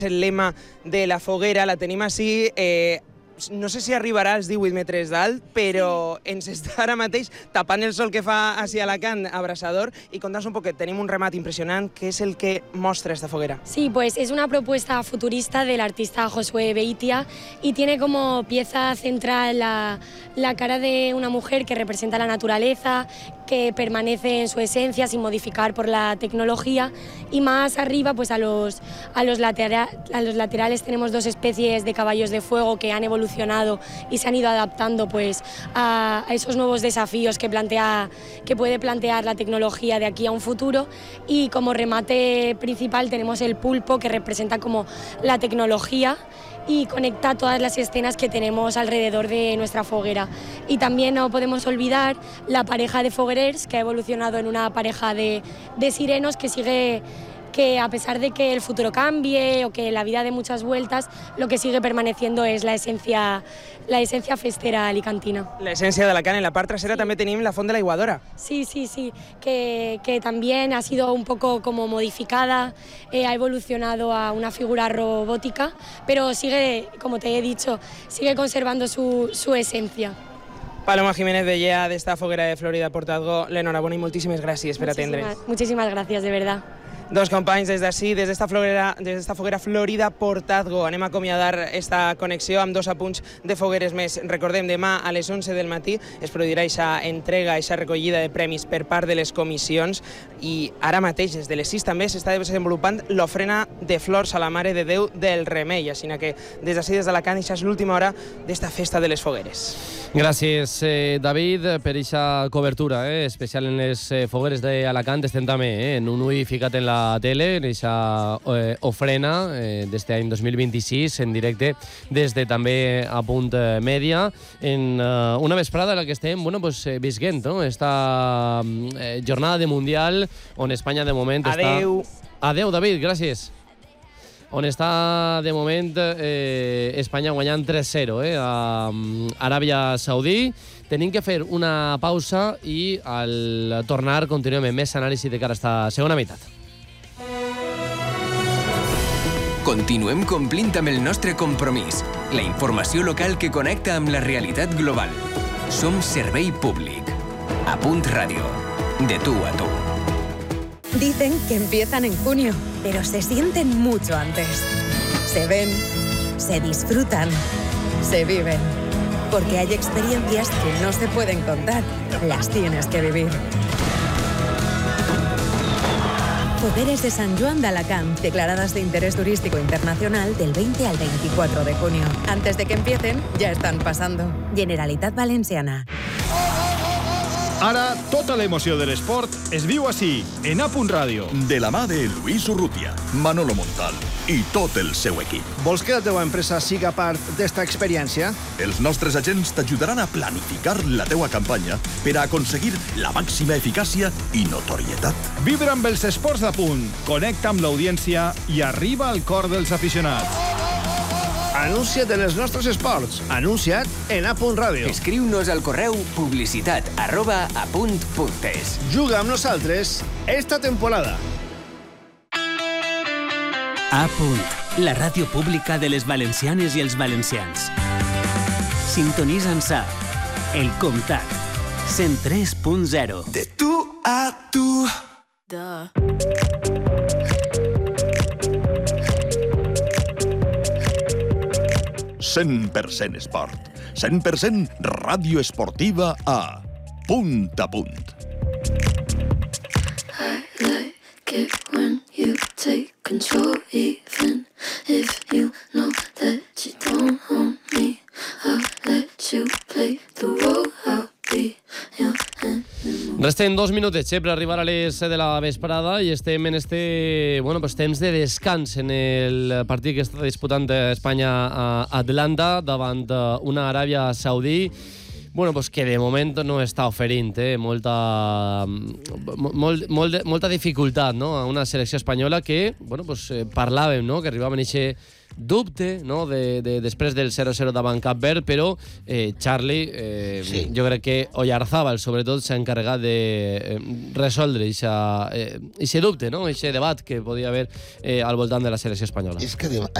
el lema de la foguera, la tenim així. No sé si arribarà als 18 metres d'alt, però ens està ara mateix tapant el sol que fa així a Alacant, abrasador. Y contamos un poquet, tenim un remat impresionant. ¿Qué es el que mostra esta foguera? Sí, pues es una propuesta futurista del artista Josué Beitia y tiene como pieza central la cara de una mujer que representa la naturaleza, que permanece en su esencia sin modificar por la tecnología, y más arriba, pues a los laterales tenemos dos especies de caballos de fuego que han evolucionado y se han ido adaptando pues a esos nuevos desafíos que puede plantear la tecnología de aquí a un futuro. Y como remate principal tenemos el pulpo, que representa como la tecnología y conecta todas las escenas que tenemos alrededor de nuestra foguera. Y también no podemos olvidar la pareja de foguerers, que ha evolucionado en una pareja de sirenos que a pesar de que el futuro cambie o que la vida dé muchas vueltas, lo que sigue permaneciendo es la esencia festera alicantina. La esencia de Alacant. En la part trasera també tenim la Font de l'Aiguadora. Sí, que también ha sido un poco como modificada, ha evolucionado a una figura robótica, pero sigue, como te he dicho, sigue conservando su esencia. Paloma Jiménez de Llea, d'esta foguera de Florida Portadgo, l'enhorabona i moltíssimes gràcies per atendre's. Muchísimas gracias, de verdad. Dos companys des d'ací, des d'esta foguera Florida Portadgo. Anem a acomiadar esta connexió amb dos apunts de fogueres més. Recordem, demà a les 11 del matí es produirà aquesta entrega, aquesta recollida de premis per part de les comissions, i ara mateix, des de les 6 també, s'està desenvolupant l'ofrena de flors a la Mare de Déu del Remei. Així que des d'ací, des d'Alacant, això és l'última hora d'esta festa de les fogueres. Gràcies, David, per aquesta cobertura especial en les fogueres d'Alacant. Estem també en un ull ficat en la tele, en aquesta ofrena d'este any 2026, en directe des de també a Punt Mèdia, en una vesprada en la que estem visquent esta jornada de Mundial, on Espanya de moment està... Adeu, David, gràcies. On està de moment Espanya guanyant 3-0 a Aràbia Saudí. Tenim que fer una pausa i al tornar continuem amb més anàlisi de cara a esta segona meitat. Continuem complint amb el nostre compromís, la informació local que connecta amb la realitat global. Som servei públic. A Punt Ràdio. De tú a tú. Dicen que empiezan en junio, pero se sienten mucho antes. Se ven, se disfrutan, se viven. Porque hay experiencias que no se pueden contar, las tienes que vivir. Fogueres de Sant Joan de Alacant, declaradas de interés turístico internacional del 20 al 24 de junio. Antes de que empiecen, ya están pasando. Generalitat Valenciana. Ara, tota l'emoció de l'esport es viu així, en A Punt Ràdio. De la mà de Luis Urrutia, Manolo Montal i tot el seu equip. Vols que la teva empresa siga part d'esta experiència? Els nostres agents t'ajudaran a planificar la teua campanya per a aconseguir la màxima eficàcia i notorietat. Vibra amb els esports d'A Punt, connecta amb l'audiència i arriba al cor dels aficionats. Anuncia't en els nostres esports. Anuncia't en A Punt Ràdio. Escriu-nos al correu publicitat@apunt.es. Juga amb nosaltres esta temporada. A Punt, la ràdio pública de les valencianes i els valencians. Sintonitza'ns a El Comtat, 103.0. De tu a tu. 100% esport, 100% ràdio esportiva a Punt a Punt. I like it when you take control, even if you know that you don't own me. I'll let you play the role, I'll be your enemy. Resten 2 minutets per arribar a les 7 de la vesprada i estem en temps de descans en el partit que està disputant Espanya a Atlanta davant una Aràbia Saudí que de moment no està oferint molta dificultat a una selecció espanyola que parlàvem que arribava en aquest dubte, no?, després del 0-0 davant Cap Verd, però Charlie, jo crec que Oyarzábal, sobretot, s'ha encarregat de resoldre aquest dubte, no?, aquest debat que podia haver al voltant de la selecció espanyola. És que